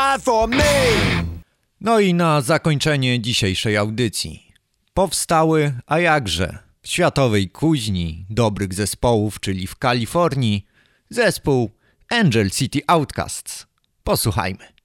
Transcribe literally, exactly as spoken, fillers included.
ride for me. No i na zakończenie dzisiejszej audycji. Powstały, a jakże, w światowej kuźni dobrych zespołów, czyli w Kalifornii, zespół Angel City Outcasts. Posłuchajmy.